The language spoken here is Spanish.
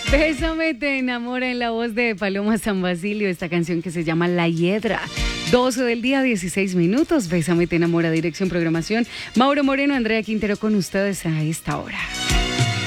Bésame te enamora en la voz de Paloma San Basilio, esta canción que se llama La Hiedra. 12 del día, 16 minutos. Bésame te enamora, dirección, programación. Mauro Moreno, Andrea Quintero con ustedes a esta hora.